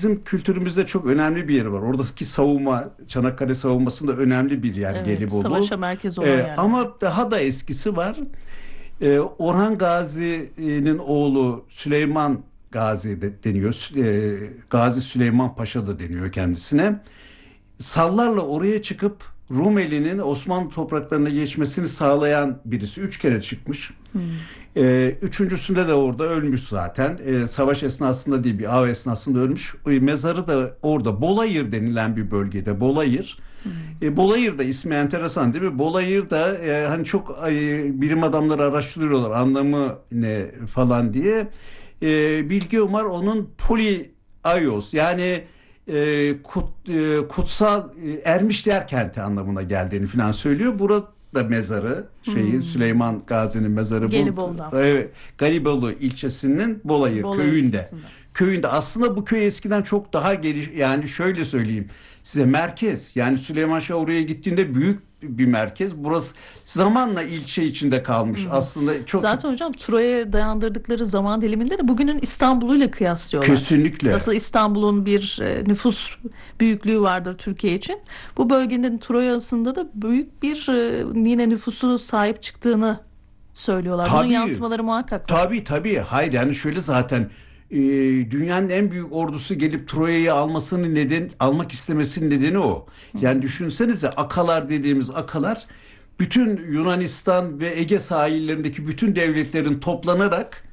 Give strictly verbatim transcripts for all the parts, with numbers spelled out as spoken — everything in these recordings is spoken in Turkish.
bizim kültürümüzde çok önemli bir yeri var. Oradaki savunma, Çanakkale savunmasında önemli bir yer Evet, Gelibolu. savaşa merkez olan Ee, yerler. ama daha da eskisi var. Ee, Orhan Gazi'nin oğlu Süleyman Gazi de deniyor. Ee, Gazi Süleyman Paşa da deniyor kendisine. Sallarla oraya çıkıp Rumeli'nin Osmanlı topraklarına geçmesini sağlayan birisi. Üç kere çıkmış. Hmm. Ee, üçüncüsünde de orada ölmüş zaten. Ee, savaş esnasında değil, bir av esnasında ölmüş. Ee, mezarı da orada Bolayır denilen bir bölgede. Bolayır. Hmm. Ee, Bolayır da ismi enteresan değil mi? Bolayır da e, hani çok e, bilim adamları araştırıyorlar anlamı ne falan diye. Ee, Bilge Umar onun Poliaios yani e, kut, e, kutsal e, Ermişler kenti anlamına geldiğini falan söylüyor. Burada mezarı şeyi hmm. Süleyman Gazi'nin mezarı Gelibolu'da. bu. Evet, Gelibolu ilçesinin Bolayır, Bolayır köyünde. İlçesinde. Köyünde aslında bu köy eskiden çok daha geliş yani şöyle söyleyeyim size merkez yani Süleyman Şah oraya gittiğinde büyük bir merkez. Burası zamanla ilçe içinde kalmış. Hmm. Aslında çok zaten hocam Troya'ya dayandırdıkları zaman diliminde de bugünün İstanbul'uyla kıyaslıyorlar. Kesinlikle. Nasıl İstanbul'un bir nüfus büyüklüğü vardır Türkiye için. Bu bölgenin Troya'sında da büyük bir yine nüfusu sahip çıktığını söylüyorlar. Tabii, bunun yansımaları muhakkak var. Tabii tabii. Hayır yani şöyle zaten e, dünyanın en büyük ordusu gelip Troya'yı almasının neden almak istemesinin nedeni o. Yani düşünsenize Akalar dediğimiz Akalar bütün Yunanistan ve Ege sahillerindeki bütün devletlerin toplanarak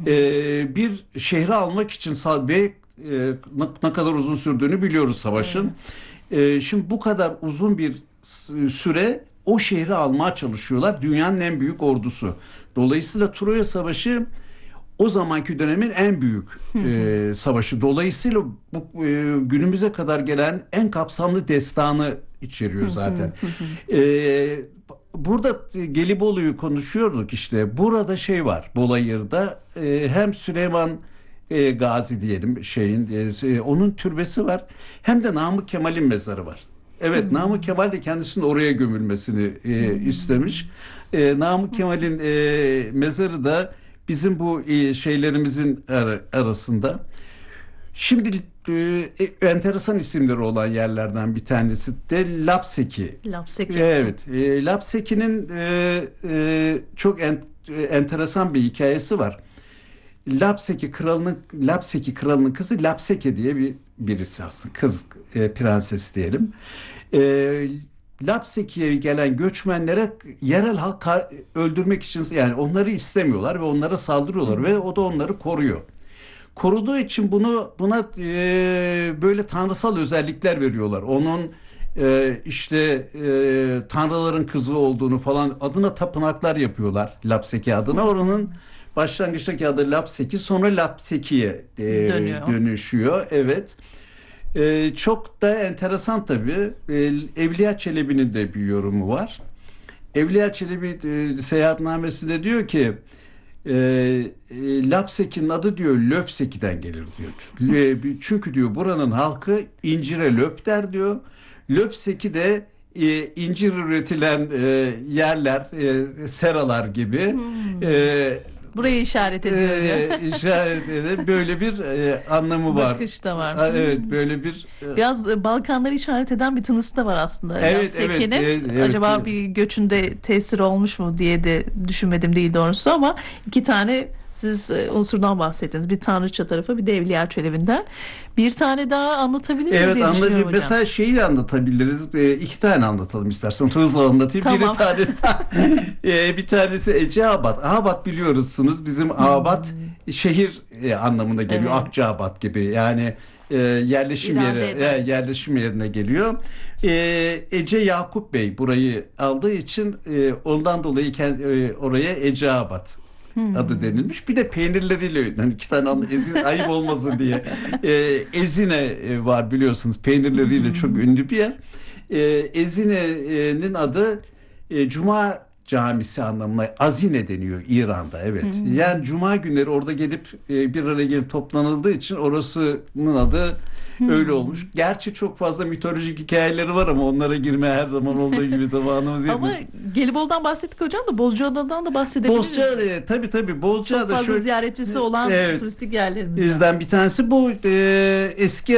e, bir şehri almak için ve e, ne, ne kadar uzun sürdüğünü biliyoruz savaşın. E, şimdi bu kadar uzun bir süre o şehri almaya çalışıyorlar. Dünyanın en büyük ordusu. Dolayısıyla Troya Savaşı o zamanki dönemin en büyük e, savaşı. Dolayısıyla bu e, günümüze kadar gelen en kapsamlı destanı içeriyor zaten. e, burada Gelibolu'yu konuşuyorduk işte. Burada şey var Bolayır'da e, hem Süleyman e, Gazi diyelim şeyin e, onun türbesi var. Hem de Namık Kemal'in mezarı var. Evet, hmm. Namık Kemal de kendisinin oraya gömülmesini e, hmm. istemiş. E, Namık Kemal'in e, mezarı da bizim bu e, şeylerimizin ar- arasında. Şimdi e, enteresan isimleri olan yerlerden bir tanesi de Lapseki. Lapseki. Evet, e, Lapseki'nin e, e, çok en, e, enteresan bir hikayesi var. Lapseki kralının Lapseki kralının kızı Lapseki diye bir birisi aslında kız e, prenses diyelim. E, Lapseki'ye gelen göçmenlere yerel halk öldürmek için yani onları istemiyorlar ve onlara saldırıyorlar hmm. ve o da onları koruyor. Koruduğu için bunu buna e, böyle tanrısal özellikler veriyorlar. Onun e, işte e, tanrıların kızı olduğunu falan adına tapınaklar yapıyorlar Lapseki adına. Oranın başlangıçtaki adı Lapseki sonra Lapseki'ye e, dönüşüyor. Evet. E, çok da enteresan tabii. E, Evliya Çelebi'nin de bir yorumu var. Evliya Çelebi e, seyahatnamesinde diyor ki e, e, Lapseki'nin adı diyor Löpseki'den gelir diyor. E, çünkü diyor buranın halkı incire löp der diyor. Löpseki de e, incir üretilen e, yerler, e, seralar gibi. Hmm. E, Burayı işaret ediyor diyor. E, işaret ediyor. Böyle bir e, anlamı var. Bakış da var. Ha, evet böyle bir. E, Biraz Balkanları işaret eden bir tınısı da var aslında. Evet, evet, evet, evet. Acaba Evet. bir göçünde tesir olmuş mu diye de düşünmedim değil doğrusu ama iki tane siz unsurdan bahsettiniz. Bir Tanrıça tarafı bir de Evliya Çelebi'nden. Bir tane daha anlatabiliriz evet, diye düşünüyorum hocam. Mesela şeyi anlatabiliriz. E, iki tane anlatalım istersen. Hızlı anlatayım. Tamam. Bir tane e, bir tanesi Eceabat. Abat biliyorsunuz. Bizim hmm. Abat şehir e, anlamına geliyor. Evet. Akçaabat gibi. Yani e, yerleşim İrade yeri e, yerleşim yerine geliyor. E, Ece Yakup Bey burayı aldığı için e, ondan dolayı kendi, e, oraya Eceabat Hmm. adı denilmiş. Bir de peynirleriyle yani iki tane anla, ezine, ayıp olmasın diye e, Ezine var biliyorsunuz. Peynirleriyle hmm. çok ünlü bir yer. E, Ezine'nin adı e, Cuma camisi anlamına Azine deniyor İran'da. Evet. Hmm. Yani Cuma günleri orada gelip e, bir araya gelip toplanıldığı için orasının adı Hmm. öyle olmuş. Gerçi çok fazla mitolojik hikayeleri var ama onlara girme her zaman olduğu gibi zamanımız yok. Ama Gelibolu'dan bahsettik hocam da Bozcaada'dan da bahsedebiliriz. Bozcaada e, tabii tabii Bozcaada çok fazla şöyle, ziyaretçisi olan evet, turistik yerlerimiz. Bizden bir tanesi bu e, eski